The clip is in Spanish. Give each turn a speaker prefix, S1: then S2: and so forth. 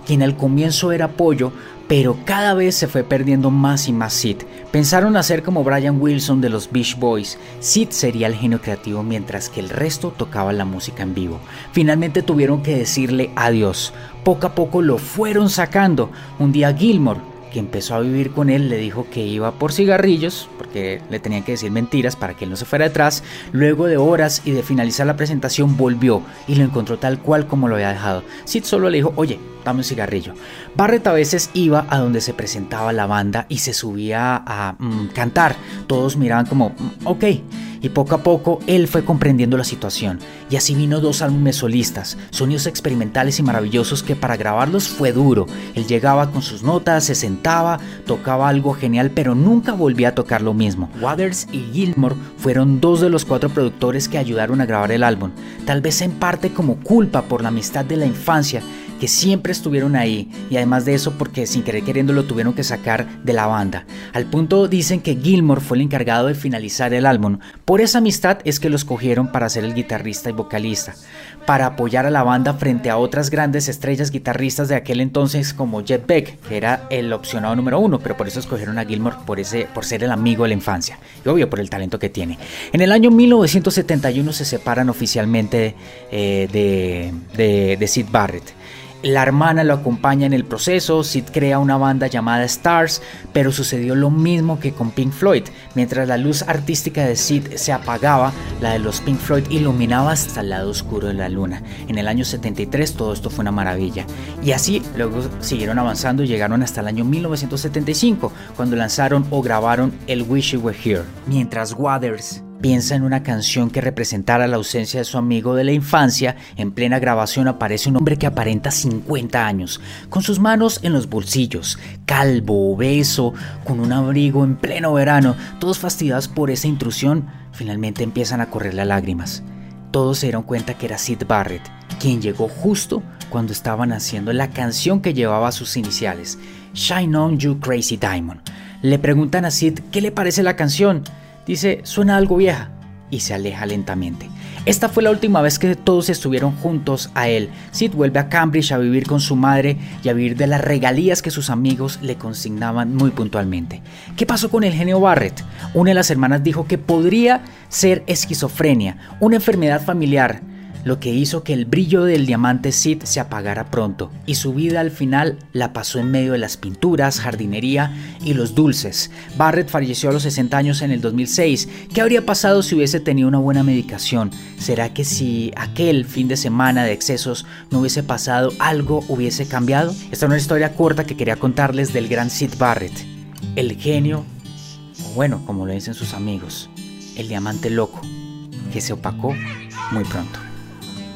S1: quien al comienzo era apoyo, pero cada vez se fue perdiendo más y más Sid. Pensaron hacer como Brian Wilson de los Beach Boys. Sid sería el genio creativo mientras que el resto tocaba la música en vivo. Finalmente tuvieron que decirle adiós. Poco a poco lo fueron sacando. Un día Gilmour, que empezó a vivir con él, le dijo que iba por cigarrillos, porque le tenían que decir mentiras para que él no se fuera detrás. Luego de horas y de finalizar la presentación volvió y lo encontró tal cual como lo había dejado. Sid solo le dijo: oye, dame un cigarrillo. Barrett a veces iba a donde se presentaba la banda y se subía a cantar. Todos miraban como ok. Y poco a poco él fue comprendiendo la situación. Y así vino 2 álbumes solistas, sonidos experimentales y maravillosos que para grabarlos fue duro. Él llegaba con sus notas, se sentaba, tocaba algo genial, pero nunca volvía a tocar lo mismo. Waters y Gilmour fueron 2 de los 4 productores que ayudaron a grabar el álbum, tal vez en parte como culpa por la amistad de la infancia, que siempre estuvieron ahí, y además de eso porque sin querer queriendo lo tuvieron que sacar de la banda. Al punto dicen que Gilmour fue el encargado de finalizar el álbum. Por esa amistad es que lo escogieron para ser el guitarrista y vocalista, para apoyar a la banda frente a otras grandes estrellas guitarristas de aquel entonces como Jeff Beck, que era el opcionado número 1, pero por eso escogieron a Gilmour por ser el amigo de la infancia, y obvio por el talento que tiene. En el año 1971 se separan oficialmente de Syd Barrett. La hermana lo acompaña en el proceso. Sid crea una banda llamada Stars, pero sucedió lo mismo que con Pink Floyd. Mientras la luz artística de Sid se apagaba, la de los Pink Floyd iluminaba hasta el lado oscuro de la luna. En el año 73 todo esto fue una maravilla. Y así luego siguieron avanzando y llegaron hasta el año 1975, cuando lanzaron o grabaron el Wish You Were Here. Mientras Waters piensa en una canción que representara la ausencia de su amigo de la infancia, en plena grabación aparece un hombre que aparenta 50 años, con sus manos en los bolsillos, calvo, obeso, con un abrigo en pleno verano. Todos fastidiados por esa intrusión, finalmente empiezan a correrle lágrimas. Todos se dieron cuenta que era Syd Barrett, quien llegó justo cuando estaban haciendo la canción que llevaba sus iniciales, Shine On You Crazy Diamond. Le preguntan a Sid qué le parece la canción. Dice: suena algo vieja, y se aleja lentamente. Esta fue la última vez que todos estuvieron juntos a él. Sid vuelve a Cambridge a vivir con su madre y a vivir de las regalías que sus amigos le consignaban muy puntualmente. ¿Qué pasó con el genio Barrett? Una de las hermanas dijo que podría ser esquizofrenia, una enfermedad familiar, lo que hizo que el brillo del diamante Sid se apagara pronto, y su vida al final la pasó en medio de las pinturas, jardinería y los dulces. Barrett falleció a los 60 años en el 2006. ¿Qué habría pasado si hubiese tenido una buena medicación? ¿Será que si aquel fin de semana de excesos no hubiese pasado, algo hubiese cambiado? Esta es una historia corta que quería contarles del gran Syd Barrett, el genio, o bueno, como lo dicen sus amigos, el diamante loco, que se opacó muy pronto.